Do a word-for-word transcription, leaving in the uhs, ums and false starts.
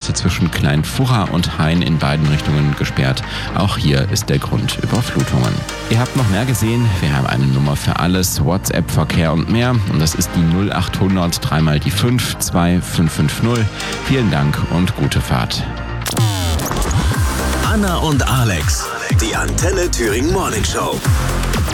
Straße zwischen Kleinfurra und Hain in beiden Richtungen gesperrt. Auch hier ist der Grund Überflutungen. Ihr habt noch mehr gesehen? Wir haben eine Nummer für alles, WhatsApp, Verkehr und mehr. Und das ist die null achthundert dreimal die fünf zwei fünf fünf null. Vielen Dank und gute Fahrt. Anna und Alex, die Antenne Thüringen Morning Show.